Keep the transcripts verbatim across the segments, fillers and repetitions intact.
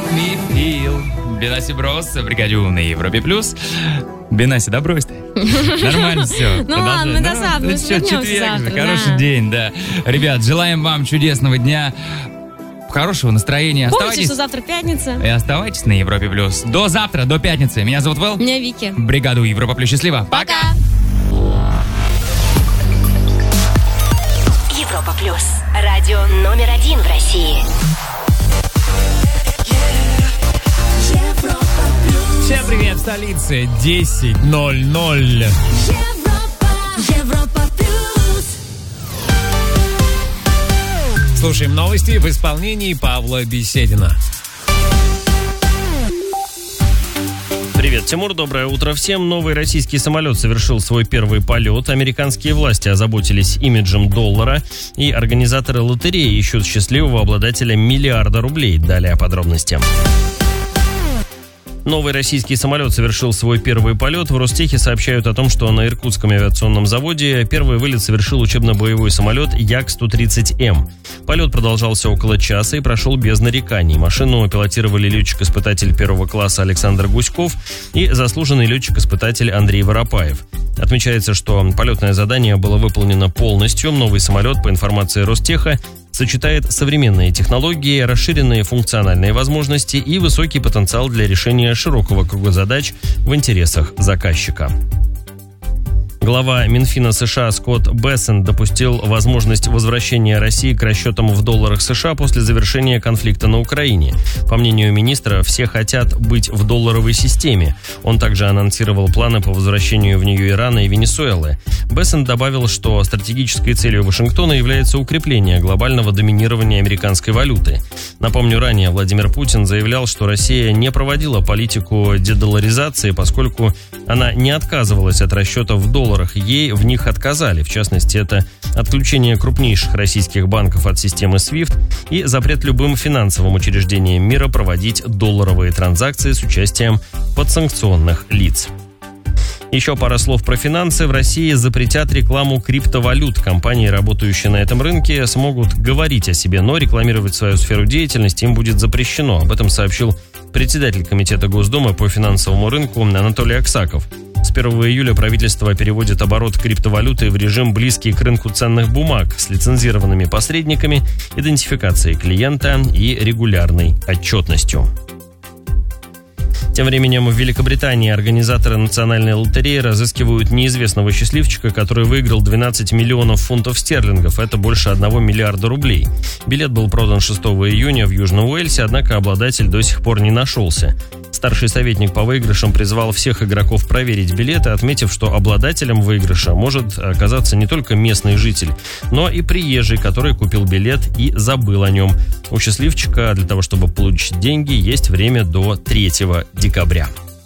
me feel. Бенаси Брос, бригаде У на Европе плюс. Бенаси, да, брось ты? Нормально все. Ну ладно, до завтра. Четверг же, хороший день, да. Ребят, желаем вам чудесного дня, хорошего настроения. Помните, что завтра пятница. И оставайтесь на Европе плюс. До завтра, до пятницы. Меня зовут Вэл. Меня Вики. Бригаду Европа плюс. Счастливо. Пока. Европа плюс. Радио номер один в России. Всем привет, столице. десять ноль ноль. Европа, Европа плюс. Слушаем новости в исполнении Павла Беседина. Привет, Тимур, доброе утро всем. Новый российский самолет совершил свой первый полет. Американские власти озаботились имиджем доллара, и организаторы лотереи ищут счастливого обладателя миллиарда рублей. Далее подробности. Новый российский самолет совершил свой первый полет. В Ростехе сообщают о том, что на Иркутском авиационном заводе первый вылет совершил учебно-боевой самолет Як сто тридцать эм. Полет продолжался около часа и прошел без нареканий. Машину пилотировали летчик-испытатель первого класса Александр Гуськов и заслуженный летчик-испытатель Андрей Воропаев. Отмечается, что полетное задание было выполнено полностью. Новый самолет, по информации Ростеха, сочетает современные технологии, расширенные функциональные возможности и высокий потенциал для решения широкого круга задач в интересах заказчика. Глава Минфина США Скотт Бессент допустил возможность возвращения России к расчетам в долларах США после завершения конфликта на Украине. По мнению министра, все хотят быть в долларовой системе. Он также анонсировал планы по возвращению в нее Ирана и Венесуэлы. Бессент добавил, что стратегической целью Вашингтона является укрепление глобального доминирования американской валюты. Напомню, ранее Владимир Путин заявлял, что Россия не проводила политику дедолларизации, поскольку она не отказывалась от расчетов в долларах. Ей в них отказали. В частности, это отключение крупнейших российских банков от системы свифт и запрет любым финансовым учреждениям мира проводить долларовые транзакции с участием подсанкционных лиц. Еще пара слов про финансы. В России запретят рекламу криптовалют. Компании, работающие на этом рынке, смогут говорить о себе, но рекламировать свою сферу деятельности им будет запрещено. Об этом сообщил председатель Комитета Госдумы по финансовому рынку Анатолий Аксаков. С первого июля правительство переводит оборот криптовалюты в режим, близкий к рынку ценных бумаг, с лицензированными посредниками, идентификацией клиента и регулярной отчетностью. Тем временем в Великобритании организаторы национальной лотереи разыскивают неизвестного счастливчика, который выиграл двенадцать миллионов фунтов стерлингов. Это больше одного миллиарда рублей. Билет был продан шестого июня в Южном Уэльсе, однако обладатель до сих пор не нашелся. Старший советник по выигрышам призвал всех игроков проверить билеты, отметив, что обладателем выигрыша может оказаться не только местный житель, но и приезжий, который купил билет и забыл о нем. У счастливчика для того, чтобы получить деньги, есть время до третьего декабря.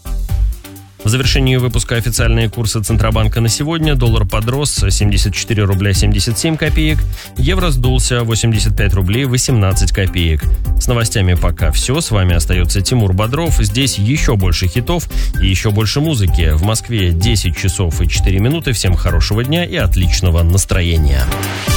В завершении выпуска официальные курсы Центробанка на сегодня. Доллар подрос семьдесят четыре рубля семьдесят семь копеек, евро сдулся восемьдесят пять рублей восемнадцать копеек. С новостями пока все. С вами остается Тимур Бодров. Здесь еще больше хитов и еще больше музыки. В Москве десять часов и четыре минуты. Всем хорошего дня и отличного настроения.